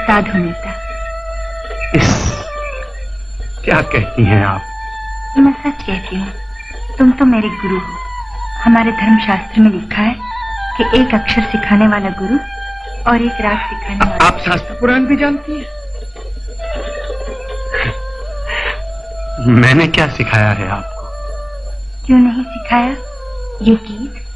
साधु मिलता। इस क्या कहती हैं आप? मैं सच कहती हूँ, तुम तो मेरे गुरु हो। हमारे धर्मशास्त्र में लिखा है कि एक अक्षर सिखाने वाला गुरु और एक राग सिखाने वाला। आप शास्त्र पुराण भी जानती हैं? मैंने क्या सिखाया है आपको? क्यों नहीं सिखाया? ये गीत